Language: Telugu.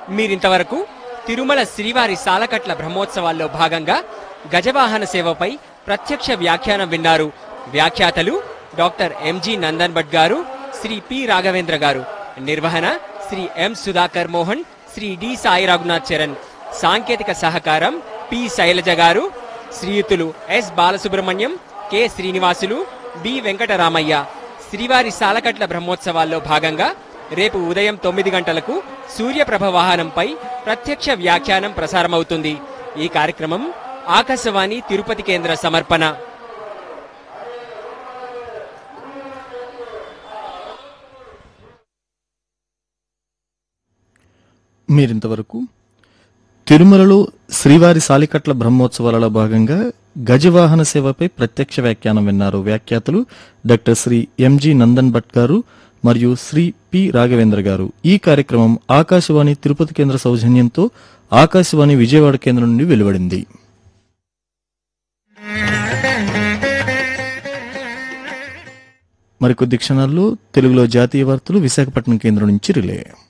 మీరింతవరకు తిరుమల శ్రీవారి సాలకట్ల బ్రహ్మోత్సవాల్లో భాగంగా గజవాహన సేవపై ప్రత్యక్ష వ్యాఖ్యానం విన్నారు. వ్యాఖ్యాతలు డాక్టర్ ఎంజి నందన్ భట్ గారు, శ్రీ పి రాఘవేంద్ర గారు. నిర్వహణ శ్రీ ఎం సుధాకర్ మోహన్, శ్రీ డి సాయి రఘునాథ్ చరణ్. సాంకేతిక సహకారం పి శైలజ గారు. శ్రీయుతులు yes Balasubrahmanyam, K Srinivasulu, B Venkataramayya. శ్రీవారి సాలకట్ల బ్రహ్మోత్సవాల్లో భాగంగా రేపు ఉదయం 9 గంటలకు సూర్యప్రభ వాహనంపై ప్రత్యక్ష వ్యాఖ్యానం ప్రసారమవుతుంది. ఈ కార్యక్రమం ఆకాశవాణి తిరుపతి కేంద్ర సమర్పణ. మీరింతవరకు తిరుమలలో శ్రీవారి సాలికట్ల బ్రహ్మోత్సవాలలో భాగంగా గజవాహన సేవపై ప్రత్యక్ష వ్యాఖ్యానం విన్నారు. వ్యాఖ్యాతలు డాక్టర్ శ్రీ ఎంజి నందన్ భట్ గారు మరియు శ్రీ పి రాఘవేంద్ర గారు. ఈ కార్యక్రమం ఆకాశవాణి తిరుపతి కేంద్ర సౌజన్యంతో ఆకాశవాణి విజయవాడ కేంద్రం నుండి వెలువడింది. మరికొద్ది క్షణాల్లో తెలుగులో జాతీయ వార్తలు విశాఖపట్నం కేంద్రం నుంచి రిలే.